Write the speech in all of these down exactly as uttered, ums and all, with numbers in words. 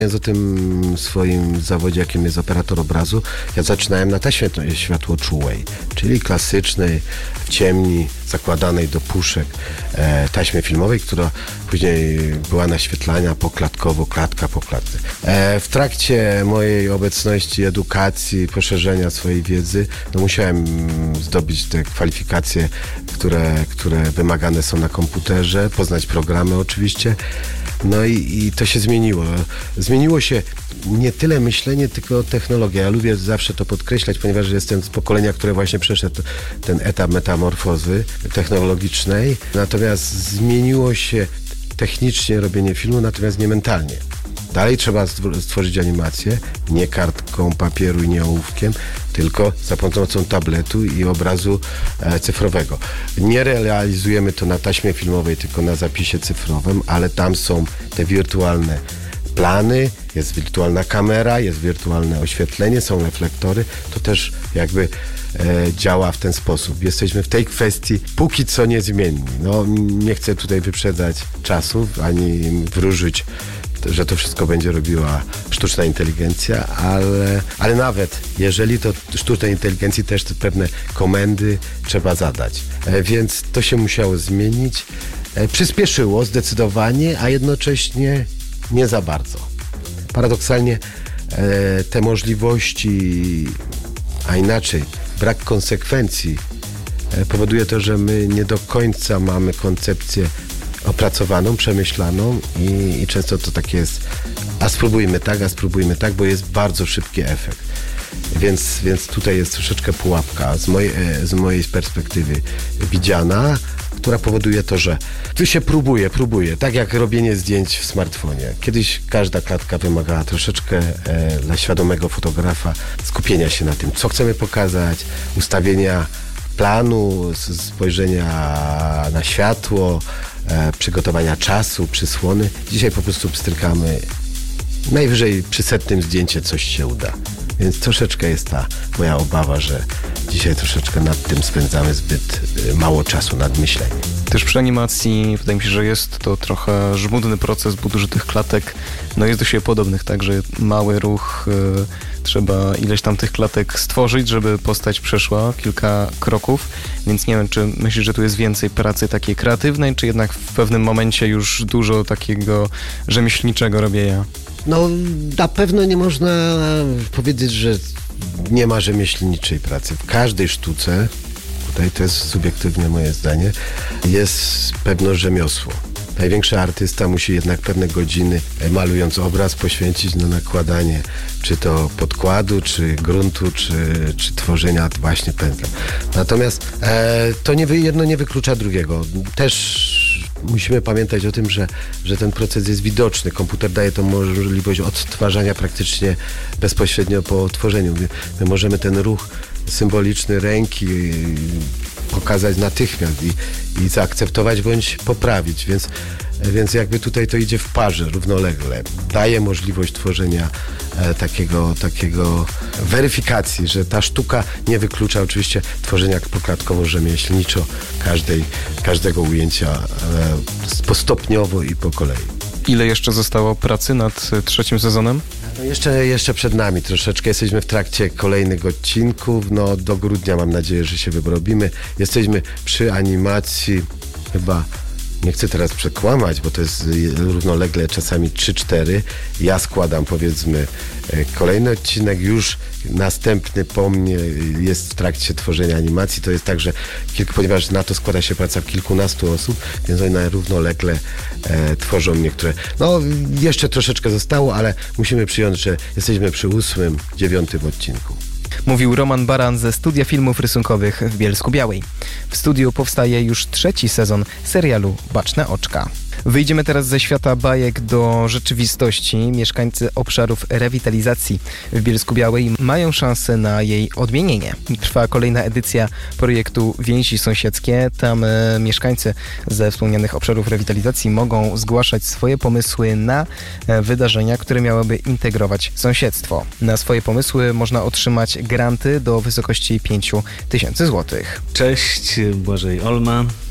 O tym swoim zawodzie, jakim jest operator obrazu, ja zaczynałem na taśmie światłoczułej, czyli klasycznej, w ciemni, zakładanej do puszek e, taśmy filmowej, która później była naświetlania poklatkowo, klatka po klatce. E, w trakcie mojej obecności, edukacji, poszerzenia swojej wiedzy, no musiałem zdobyć te kwalifikacje, które, które wymagane są na komputerze, poznać programy oczywiście. No i, i to się zmieniło. Zmieniło się nie tyle myślenie, tylko technologia. Ja lubię zawsze to podkreślać, ponieważ jestem z pokolenia, które właśnie przeszedł ten etap metamorfozy technologicznej. Natomiast zmieniło się technicznie robienie filmu, natomiast nie mentalnie. Dalej trzeba stworzyć animację, nie kartką papieru i nie ołówkiem, tylko za pomocą tabletu i obrazu e, cyfrowego. Nie realizujemy to na taśmie filmowej, tylko na zapisie cyfrowym, ale tam są te wirtualne plany, jest wirtualna kamera, jest wirtualne oświetlenie, są reflektory. To też jakby e, działa w ten sposób. Jesteśmy w tej kwestii póki co niezmienni. No, nie chcę tutaj wyprzedzać czasów, ani wróżyć, że to wszystko będzie robiła sztuczna inteligencja, ale, ale nawet jeżeli to sztucznej inteligencji też te pewne komendy trzeba zadać. E, więc to się musiało zmienić. E, przyspieszyło zdecydowanie, a jednocześnie nie za bardzo. Paradoksalnie e, te możliwości, a inaczej brak konsekwencji e, powoduje to, że my nie do końca mamy koncepcję opracowaną, przemyślaną i, i często to tak jest, a spróbujmy tak, a spróbujmy tak, bo jest bardzo szybki efekt. Więc, więc tutaj jest troszeczkę pułapka z mojej, z mojej perspektywy widziana, która powoduje to, że tu się próbuje, próbuje, tak jak robienie zdjęć w smartfonie. Kiedyś każda klatka wymagała troszeczkę e, dla świadomego fotografa skupienia się na tym, co chcemy pokazać, ustawienia planu, spojrzenia na światło, e, przygotowania czasu, przysłony. Dzisiaj po prostu pstrykamy. Najwyżej przy setnym zdjęcie coś się uda. Więc troszeczkę jest ta moja obawa, że dzisiaj troszeczkę nad tym spędzamy zbyt mało czasu, nad myśleniem. Też przy animacji wydaje mi się, że jest to trochę żmudny proces budowy tych klatek. No jest do siebie podobnych, tak, że mały ruch y, trzeba ileś tam tych klatek stworzyć, żeby postać przeszła kilka kroków. Więc nie wiem, czy myślisz, że tu jest więcej pracy takiej kreatywnej, czy jednak w pewnym momencie już dużo takiego rzemieślniczego robienia? No na pewno nie można powiedzieć, że nie ma rzemieślniczej pracy. W każdej sztuce, tutaj to jest subiektywne moje zdanie, jest pewne rzemiosło. Największy artysta musi jednak pewne godziny, malując obraz, poświęcić na nakładanie czy to podkładu, czy gruntu, czy, czy tworzenia właśnie pędzlem. Natomiast e, to nie, jedno nie wyklucza drugiego. Też musimy pamiętać o tym, że, że ten proces jest widoczny. Komputer daje tą możliwość odtwarzania praktycznie bezpośrednio po tworzeniu. My, my możemy ten ruch symboliczny ręki pokazać natychmiast i, i zaakceptować bądź poprawić, więc, więc jakby tutaj to idzie w parze, równolegle. Daje możliwość tworzenia e, takiego, takiego weryfikacji, że ta sztuka nie wyklucza oczywiście tworzenia poklatkowo-rzemieślniczo każdej, każdego ujęcia e, postopniowo i po kolei. Ile jeszcze zostało pracy nad trzecim sezonem? No jeszcze, jeszcze przed nami troszeczkę. Jesteśmy w trakcie kolejnych odcinków. No do grudnia mam nadzieję, że się wyrobimy. Jesteśmy przy animacji chyba, nie chcę teraz przekłamać, bo to jest równolegle czasami trzy cztery. Ja składam powiedzmy kolejny odcinek, już następny po mnie jest w trakcie tworzenia animacji. To jest tak, że kilku, ponieważ na to składa się praca kilkunastu osób, więc one równolegle e, tworzą niektóre. No jeszcze troszeczkę zostało, ale musimy przyjąć, że jesteśmy przy ósmym, dziewiątym odcinku. Mówił Roman Baran ze Studia Filmów Rysunkowych w Bielsku-Białej. W studiu powstaje już trzeci sezon serialu Baczne Oczka. Wyjdziemy teraz ze świata bajek do rzeczywistości. Mieszkańcy obszarów rewitalizacji w Bielsku-Białej mają szansę na jej odmienienie. Trwa kolejna edycja projektu Więzi Sąsiedzkie. Tam e, mieszkańcy ze wspomnianych obszarów rewitalizacji mogą zgłaszać swoje pomysły na e, wydarzenia, które miałyby integrować sąsiedztwo. Na swoje pomysły można otrzymać granty do wysokości pięć tysięcy złotych. Cześć, Błażej Olma.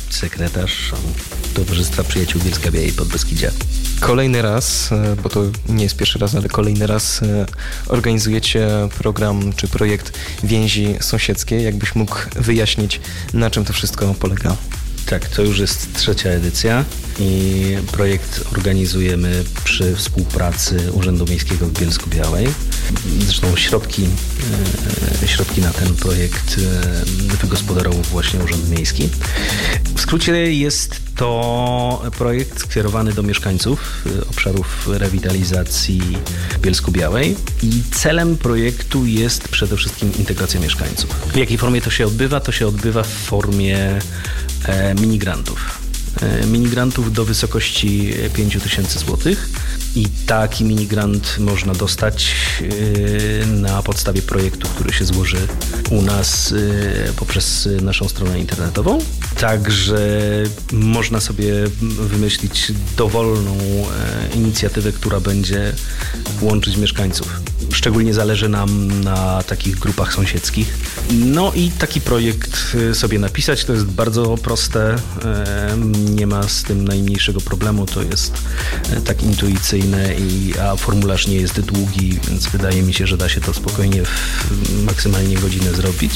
sekretarz Towarzystwa Przyjaciół Bielska-Białej i Podbeskidzia. Kolejny raz, bo to nie jest pierwszy raz, ale kolejny raz organizujecie program czy projekt Więzi Sąsiedzkie. Jakbyś mógł wyjaśnić, na czym to wszystko polega? Tak, to już jest trzecia edycja i projekt organizujemy przy współpracy Urzędu Miejskiego w Bielsku-Białej. Zresztą środki, e, środki na ten projekt e, wygospodarował właśnie Urząd Miejski. W skrócie jest to projekt skierowany do mieszkańców obszarów rewitalizacji Bielsku-Białej i celem projektu jest przede wszystkim integracja mieszkańców. W jakiej formie to się odbywa? To się odbywa w formie e, minigrantów. E, minigrantów do wysokości pięć tysięcy złotych i taki minigrant można dostać e, na podstawie projektu, który się złoży u nas e, poprzez naszą stronę internetową. Także można sobie wymyślić dowolną e, inicjatywę, która będzie łączyć mieszkańców. Szczególnie zależy nam na takich grupach sąsiedzkich. No i taki projekt sobie napisać, to jest bardzo proste, e, nie ma z tym najmniejszego problemu, to jest e, tak intuicyjne, i, a formularz nie jest długi, więc wydaje mi się, że da się to spokojnie w maksymalnie godzinę zrobić.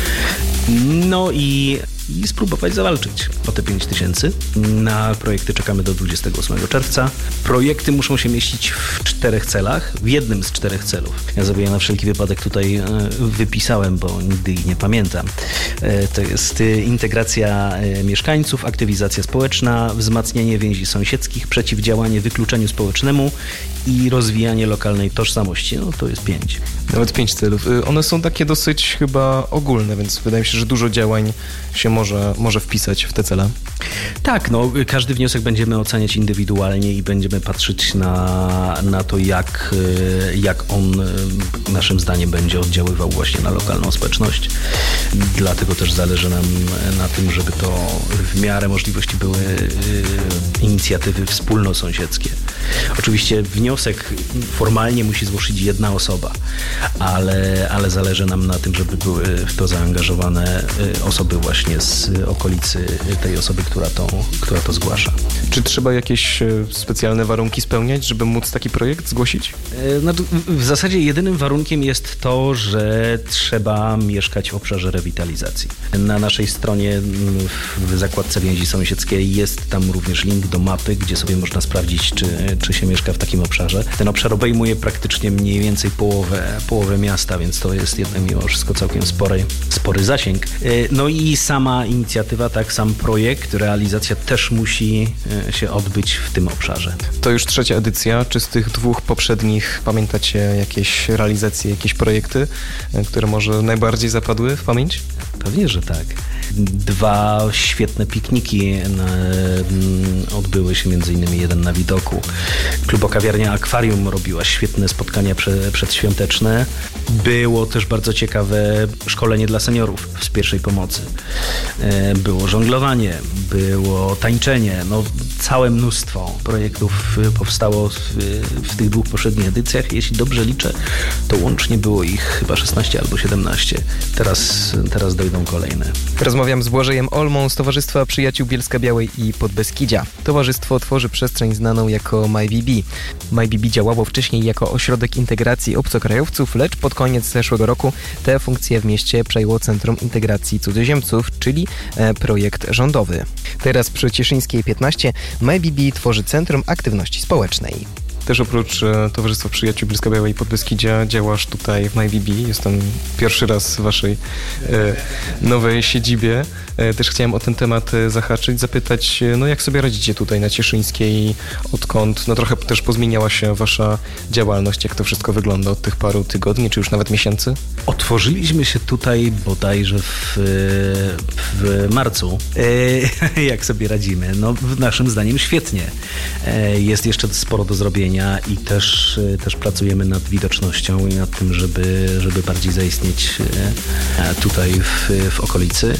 No i i spróbować zawalczyć o te pięć tysięcy. Na projekty czekamy do dwudziestego ósmego czerwca. Projekty muszą się mieścić w czterech celach, w jednym z czterech celów. Ja sobie na wszelki wypadek tutaj wypisałem, bo nigdy ich nie pamiętam. To jest integracja mieszkańców, aktywizacja społeczna, wzmacnianie więzi sąsiedzkich, przeciwdziałanie wykluczeniu społecznemu i rozwijanie lokalnej tożsamości. No to jest pięć. Nawet pięć celów. One są takie dosyć chyba ogólne, więc wydaje mi się, że dużo działań się może, może wpisać w te cele. Tak, no każdy wniosek będziemy oceniać indywidualnie i będziemy patrzeć na, na to, jak, jak on naszym zdaniem będzie oddziaływał właśnie na lokalną społeczność. Dlatego też zależy nam na tym, żeby to w miarę możliwości były inicjatywy wspólnosąsiedzkie. Oczywiście wniosek formalnie musi złożyć jedna osoba, ale, ale zależy nam na tym, żeby były w to zaangażowane osoby właśnie z okolicy tej osoby, która to, która to zgłasza. Czy trzeba jakieś specjalne warunki spełniać, żeby móc taki projekt zgłosić? No, w zasadzie jedynym warunkiem jest to, że trzeba mieszkać w obszarze rewitalizacji. Na naszej stronie w zakładce Więzi Sąsiedzkiej jest tam również link do mapy, gdzie sobie można sprawdzić, czy, czy się mieszka w takim obszarze. Ten obszar obejmuje praktycznie mniej więcej połowę, połowę miasta, więc to jest jednak mimo wszystko całkiem spory, spory zasięg. No i sama inicjatywa, tak, sam projekt, realizacja też musi się odbyć w tym obszarze. To już trzecia edycja. Czy z tych dwóch poprzednich pamiętacie jakieś realizacje, jakieś projekty, które może najbardziej zapadły w pamięć? Pewnie, że tak. Dwa świetne pikniki odbyły się, między innymi jeden na Widoku. Klubokawiarnia Akwarium robiła świetne spotkania prze, przedświąteczne. Było też bardzo ciekawe szkolenie dla seniorów z pierwszej pomocy. Było żonglowanie, było tańczenie. No, całe mnóstwo projektów powstało w, w tych dwóch poprzednich edycjach. Jeśli dobrze liczę, to łącznie było ich chyba szesnaście albo siedemnaście. Teraz, teraz dojdą kolejne. Rozmawiam z Błażejem Olmą z Towarzystwa Przyjaciół Bielska-Białej i Podbeskidzia. Towarzystwo tworzy przestrzeń znaną jako MyBB. MyBB działało wcześniej jako ośrodek integracji obcokrajowców, lecz pod koniec zeszłego roku tę funkcję w mieście przejęło Centrum Integracji Cudzoziemców, czyli e, projekt rządowy. Teraz przy Cieszyńskiej piętnaście MyBB tworzy Centrum Aktywności Społecznej. Też oprócz e, Towarzystwa Przyjaciół Bielska-Białej i Podbeskidzia działasz tutaj w MyBB. Jestem pierwszy raz w waszej e, nowej siedzibie. E, też chciałem o ten temat e, zahaczyć, zapytać, e, no jak sobie radzicie tutaj na Cieszyńskiej, odkąd, no trochę też pozmieniała się wasza działalność, jak to wszystko wygląda od tych paru tygodni, czy już nawet miesięcy? Otworzyliśmy się tutaj bodajże w, w marcu. E, jak sobie radzimy? No naszym zdaniem świetnie. E, jest jeszcze sporo do zrobienia i też, też pracujemy nad widocznością i nad tym, żeby, żeby bardziej zaistnieć tutaj w, w okolicy.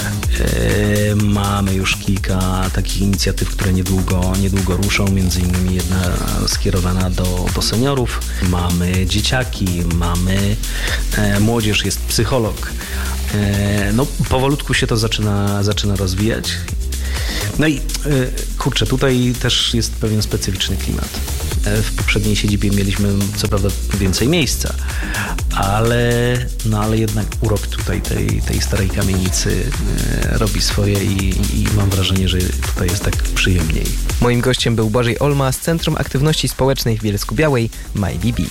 Mamy już kilka takich inicjatyw, które niedługo, niedługo ruszą, między innymi jedna skierowana do, do seniorów. Mamy dzieciaki, mamy młodzież, jest psycholog. No, powolutku się to zaczyna, zaczyna rozwijać. No i kurczę, tutaj też jest pewien specyficzny klimat. W poprzedniej siedzibie mieliśmy co prawda więcej miejsca, ale, no ale jednak urok tutaj tej, tej starej kamienicy robi swoje i, i mam wrażenie, że tutaj jest tak przyjemniej. Moim gościem był Błażej Olma z Centrum Aktywności Społecznej w Bielsku-Białej MyBB.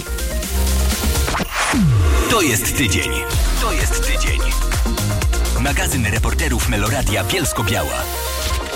To jest tydzień. To jest tydzień. Magazyn reporterów Meloradia Bielsko-Biała.